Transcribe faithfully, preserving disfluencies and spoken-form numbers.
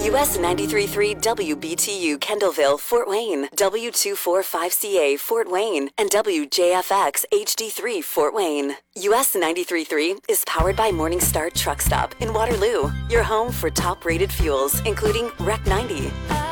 U S ninety-three point three W B T U Kendallville, Fort Wayne, W two forty-five C A Fort Wayne, and W J F X H D three Fort Wayne. U S ninety-three point three is powered by Morningstar Truck Stop in Waterloo, your home for top-rated fuels, including R E C ninety.